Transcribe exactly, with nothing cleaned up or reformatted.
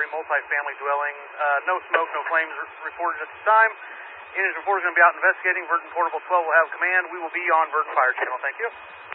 two-story multi-family dwelling. Uh, no smoke, no flames re- reported at this time. Engine four is going to be out investigating. Verdant Portable twelve will have command. We will be on Verdant Fire Channel. Thank you.